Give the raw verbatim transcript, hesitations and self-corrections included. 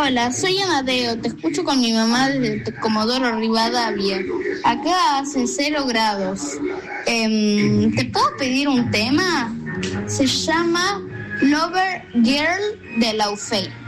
Hola, soy Amadeo, te escucho con mi mamá desde Comodoro Rivadavia. Acá hace cero grados. Eh, ¿Te puedo pedir un tema? Se llama Lover Girl de Laufey.